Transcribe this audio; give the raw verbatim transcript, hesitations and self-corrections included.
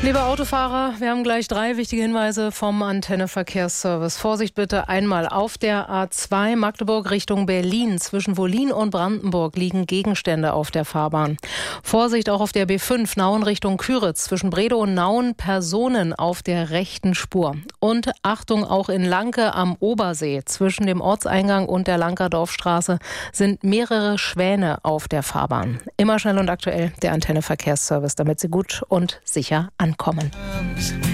Liebe Autofahrer, wir haben gleich drei wichtige Hinweise vom Antenne Verkehrsservice. Vorsicht bitte einmal auf der A zwei Magdeburg Richtung Berlin. Zwischen Wollin und Brandenburg liegen Gegenstände auf der Fahrbahn. Vorsicht auch auf der B fünf Nauen Richtung Küritz. Zwischen Bredow und Nauen Personen auf der rechten Spur. Und Achtung auch in Lanke am Obersee. Zwischen dem Ortseingang und der Lanker Dorfstraße sind mehrere Schwäne auf der Fahrbahn. Immer schnell und aktuell der Antenne Verkehrsservice, damit Sie gut und sicher ankommen.